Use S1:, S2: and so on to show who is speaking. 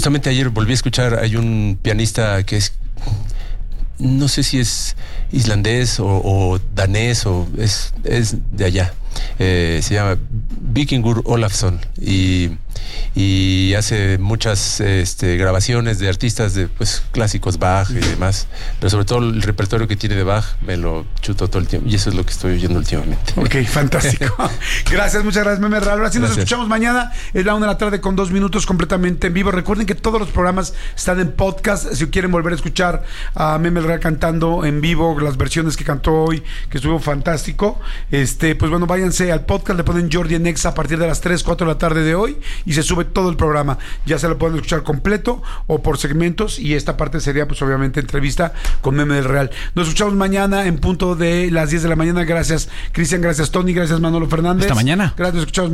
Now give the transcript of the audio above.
S1: Justamente ayer volví a escuchar, hay un pianista que es, no sé si es islandés o danés o es de allá. Se llama Víkingur Ólafsson y hace muchas grabaciones de artistas de clásicos, Bach y demás, pero sobre todo el repertorio que tiene de Bach me lo chuto todo el tiempo y eso es lo que estoy oyendo últimamente.
S2: Ok, fantástico. Gracias, muchas gracias, Meme Real. Ahora sí nos escuchamos mañana, es la 1:00 p.m. con 2 minutos completamente en vivo. Recuerden que todos los programas están en podcast. Si quieren volver a escuchar a Meme Real cantando en vivo las versiones que cantó hoy, que estuvo fantástico, pues bueno, váyanse al podcast, le ponen Jordi en Exa a partir de las 3, 4 de la tarde de hoy y se sube todo el programa. Ya se lo pueden escuchar completo o por segmentos y esta parte sería pues obviamente entrevista con Meme del Real. Nos escuchamos mañana en punto de las 10 de la mañana. Gracias, Cristian, gracias, Tony, gracias, Manolo Fernández.
S3: Hasta mañana.
S2: Gracias, nos escuchamos